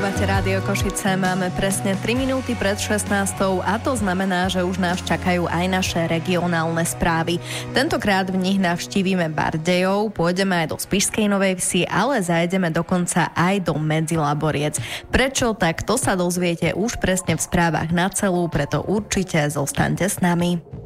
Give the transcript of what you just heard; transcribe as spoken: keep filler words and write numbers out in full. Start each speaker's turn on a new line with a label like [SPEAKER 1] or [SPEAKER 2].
[SPEAKER 1] Počúvate Rádio Košice, máme presne tri minúty pred šestnástou a to znamená, že už nás čakajú aj naše regionálne správy. Tentokrát v nich navštívime Bardejov, pôjdeme aj do Spišskej Novej Vsi, ale zajdeme dokonca aj do Medzilaboriec. Prečo, tak to sa dozviete už presne v správach na celú, preto určite zostaňte s nami.